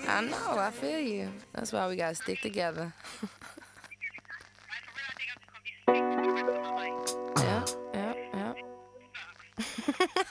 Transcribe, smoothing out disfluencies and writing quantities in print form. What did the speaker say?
I know, I feel you. That's why we gotta stick together.